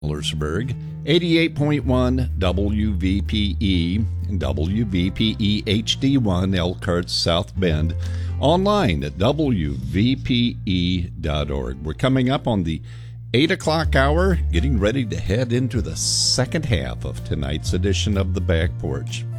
Millersburg, 88.1 WVPE and WVPE HD1 Elkhart South Bend, online at WVPE.org. We're coming up on the 8 o'clock hour, getting ready to head into the second half of tonight's edition of The Back Porch.